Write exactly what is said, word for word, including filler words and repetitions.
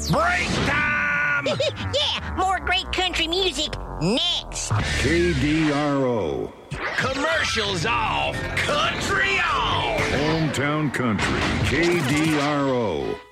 Break time! Yeah, more great country music next. K D R O. Commercials off, country on! Hometown Country, K D R O.